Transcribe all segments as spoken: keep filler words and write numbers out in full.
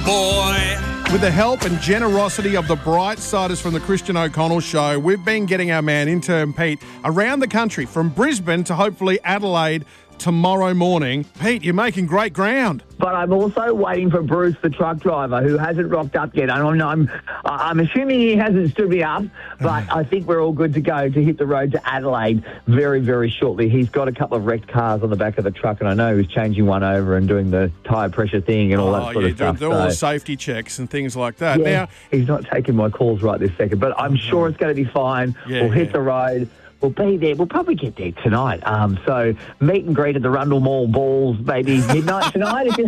boy. With the help and generosity of the Bright Siders from the Christian O'Connell Show, we've been getting our man, intern Pete, around the country from Brisbane to hopefully Adelaide tomorrow morning. Pete, you're making great ground. But I'm also waiting for Bruce, the truck driver, who hasn't rocked up yet. And I'm, I'm, I'm assuming he hasn't stood me up, but I think we're all good to go to hit the road to Adelaide very, very shortly. He's got a couple of wrecked cars on the back of the truck, and I know he's changing one over and doing the tyre pressure thing and all that oh, sort yeah, of stuff. doing all the So, safety checks and things like that. yeah, Now, he's not taking my calls right this second, but I'm sure it's going to be fine. Yeah, we'll hit yeah. the road. We'll be there. We'll probably get there tonight. Um, so meet and greet at the Rundle Mall Balls, maybe midnight tonight. If you...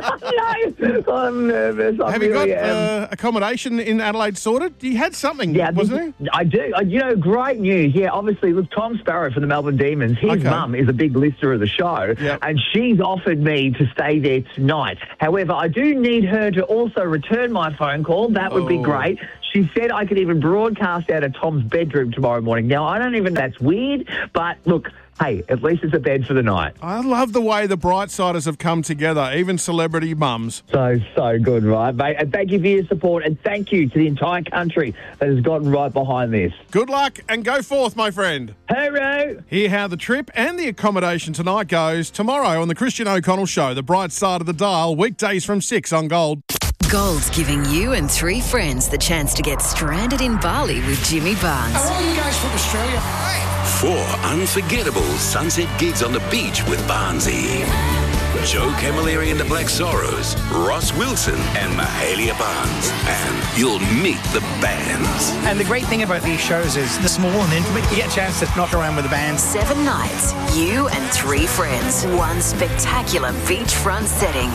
no, I'm nervous. I have you really got am. uh, accommodation in Adelaide sorted? You had something, Yeah, wasn't this- I do. Uh, You know, great news. Yeah, obviously, look, Tom Sparrow from the Melbourne Demons, his Okay. mum is a big listener of the show, Yep. and she's offered me to stay there tonight. However, I do need her to also return my phone call. That would be Oh. great. She said I could even broadcast out of Tom's bedroom tomorrow morning. Now, I don't even, that's weird, but look, hey, at least it's a bed for the night. I love the way the Bright Siders have come together, even celebrity mums. So, so good, right, mate? And thank you for your support, and thank you to the entire country that has gotten right behind this. Good luck and go forth, my friend. Hooroo! Hear how the trip and the accommodation tonight goes tomorrow on the Christian O'Connell Show, the Bright Side of the Dial, weekdays from six on Gold. Gold's giving you and three friends the chance to get stranded in Bali with Jimmy Barnes. Are all you guys from Australia? Four unforgettable sunset gigs on the beach with Barnsey. Joe Camilleri and the Black Sorrows, Ross Wilson and Mahalia Barnes. And you'll meet the bands. And the great thing about these shows is they're small and intimate. You get a chance to knock around with the band. Seven nights, you and three friends, one spectacular beachfront setting.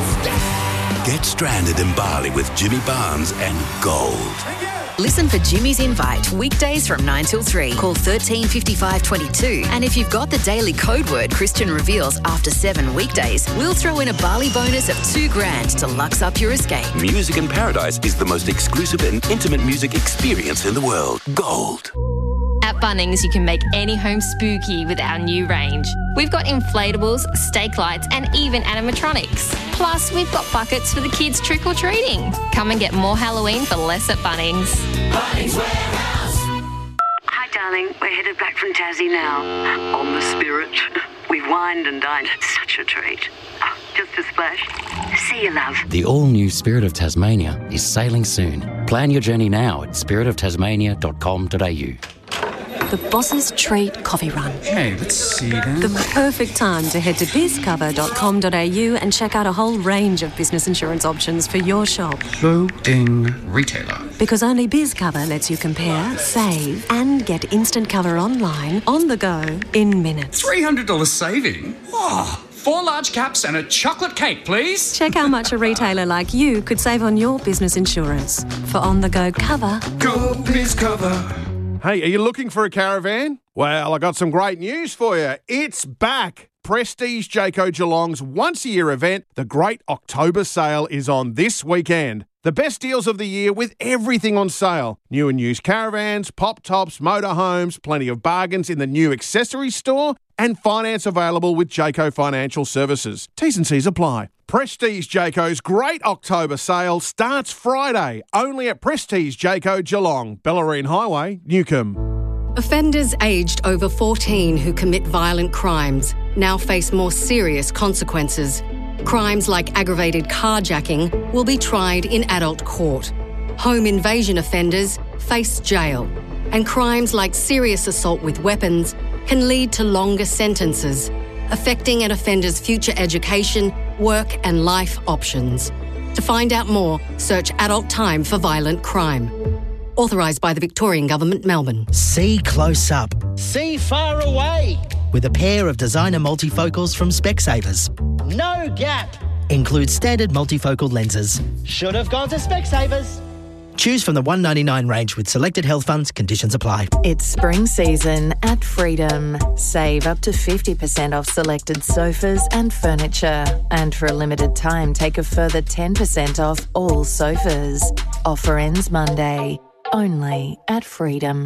Get stranded in Bali with Jimmy Barnes and Gold. Listen for Jimmy's Invite, weekdays from nine till three. Call thirteen fifty-five twenty-two. And if you've got the daily code word Christian reveals after seven weekdays, we'll throw in a Bali bonus of two grand to lux up your escape. Music in Paradise is the most exclusive and intimate music experience in the world. Gold. At Bunnings, you can make any home spooky with our new range. We've got inflatables, stake lights, and even animatronics. Plus, we've got buckets for the kids trick-or-treating. Come and get more Halloween for less at Bunnings. Bunnings Warehouse. Hi, darling. We're headed back from Tassie now. On the Spirit. We've wined and dined. Such a treat. Oh, just a splash. See you, love. The all-new Spirit of Tasmania is sailing soon. Plan your journey now at spirit of tasmania dot com dot a u. The Boss's Treat Coffee Run. Hey, let's see then. The perfect time to head to biz cover dot com dot a u and check out a whole range of business insurance options for your shop. Loading retailer. Because only BizCover lets you compare, save, and get instant cover online, on the go, in minutes. three hundred dollars saving? Oh, four large caps and a chocolate cake, please. Check how much a retailer like you could save on your business insurance. For on-the-go cover. Go Biz Cover. Hey, are you looking for a caravan? Well, I got some great news for you. It's back. Prestige Jayco Geelong's once-a-year event, the Great October Sale, is on this weekend. The best deals of the year with everything on sale. New and used caravans, pop-tops, motorhomes, plenty of bargains in the new accessories store, and finance available with Jayco Financial Services. T's and C's apply. Prestige Jayco's Great October Sale starts Friday, only at Prestige Jayco Geelong, Bellarine Highway, Newcombe. Offenders aged over fourteen who commit violent crimes now face more serious consequences. Crimes like aggravated carjacking will be tried in adult court. Home invasion offenders face jail. And crimes like serious assault with weapons can lead to longer sentences, affecting an offender's future education, work and life options. To find out more, search Adult Time for Violent Crime. Authorised by the Victorian Government, Melbourne. See close up. See far away. With a pair of designer multifocals from Specsavers. No gap. Includes standard multifocal lenses. Should have gone to Specsavers. Choose from the one ninety-nine range with selected health funds. Conditions apply. It's spring season at Freedom. Save up to fifty percent off selected sofas and furniture. And for a limited time, take a further ten percent off all sofas. Offer ends Monday. Only at Freedom.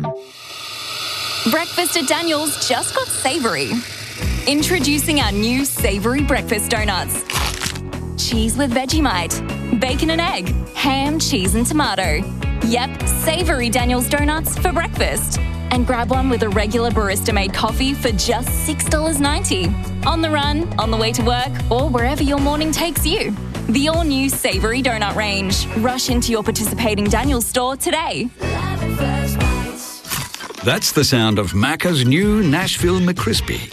Breakfast at Daniel's just got savoury. Introducing our new savoury breakfast donuts. Cheese with Vegemite, bacon and egg, ham, cheese and tomato. Yep, savoury Daniel's Donuts for breakfast. And grab one with a regular barista-made coffee for just six dollars ninety. On the run, on the way to work, or wherever your morning takes you. The all-new savoury donut range. Rush into your participating Daniel's store today. That's the sound of Macca's new Nashville McCrispy.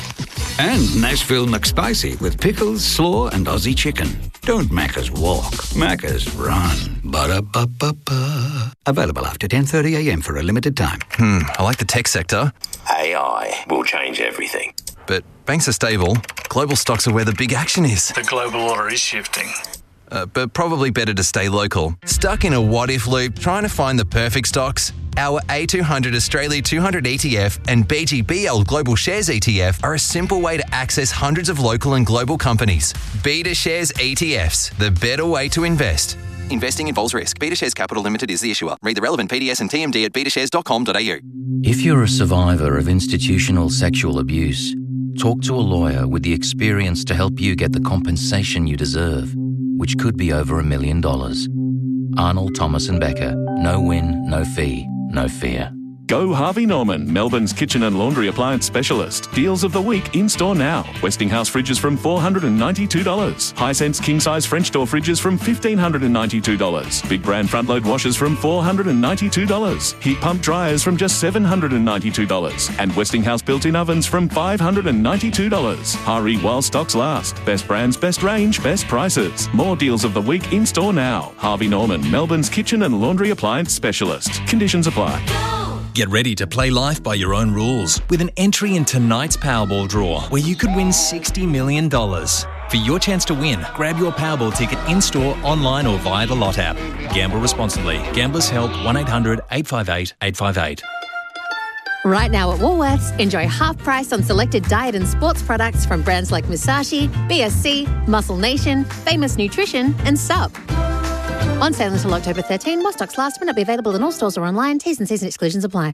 And Nashville McSpicy with pickles, slaw and Aussie chicken. Don't Macca's walk, Macca's run. Ba-da-ba-ba-ba. Available after ten thirty a m for a limited time. Hmm, I like the tech sector. A I will change everything. But banks are stable. Global stocks are where the big action is. The global order is shifting. Uh, but probably better to stay local. Stuck in a what-if loop trying to find the perfect stocks? Our A two hundred Australia two hundred E T F and B G B L Global Shares E T F are a simple way to access hundreds of local and global companies. Beta Shares E T Fs, the better way to invest. Investing involves risk. Beta Shares Capital Limited is the issuer. Read the relevant P D S and T M D at beta shares dot com dot a u. If you're a survivor of institutional sexual abuse, talk to a lawyer with the experience to help you get the compensation you deserve, which could be over a million dollars. Arnold, Thomas and Becker. No win, no fee, no fear. Go Harvey Norman, Melbourne's kitchen and laundry appliance specialist. Deals of the week in store now. Westinghouse fridges from four hundred ninety-two dollars. Hisense king-size French door fridges from one thousand five hundred ninety-two dollars. Big brand front-load washers from four hundred ninety-two dollars. Heat pump dryers from just seven hundred ninety-two dollars. And Westinghouse built-in ovens from five hundred ninety-two dollars. Hurry while stocks last. Best brands, best range, best prices. More deals of the week in store now. Harvey Norman, Melbourne's kitchen and laundry appliance specialist. Conditions apply. Get ready to play life by your own rules with an entry in tonight's Powerball draw, where you could win sixty million dollars. For your chance to win, grab your Powerball ticket in-store, online or via the Lot app. Gamble responsibly. Gamblers Help one eight hundred eight five eight eight five eight. Right now at Woolworths, enjoy half price on selected diet and sports products from brands like Musashi, B S C, Muscle Nation, Famous Nutrition and Sup. On sale until October thirteenth, more stocks last, may not be available in all stores or online. T's and C's and exclusions apply.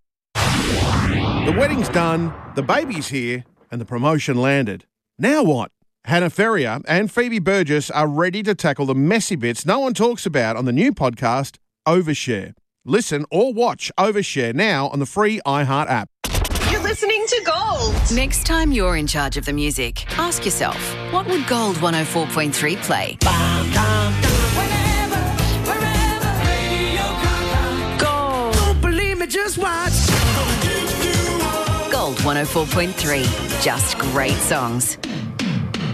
The wedding's done, the baby's here, and the promotion landed. Now what? Hannah Ferrier and Phoebe Burgess are ready to tackle the messy bits no one talks about on the new podcast, Overshare. Listen or watch Overshare now on the free iHeart app. You're listening to Gold. Next time you're in charge of the music, ask yourself, what would Gold one oh four point three play? Just watch. Gold one oh four point three. Just great songs.